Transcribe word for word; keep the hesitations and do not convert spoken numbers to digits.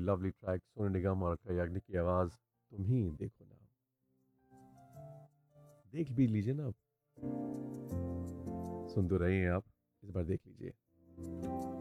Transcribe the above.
Lovely track Sonu Nigam और अक्षय याग्निक की आवाज़ तुम ही देखो ना। देख भी लीजिए ना, सुन तो रहे हैं आप, इस बार देख लीजिए।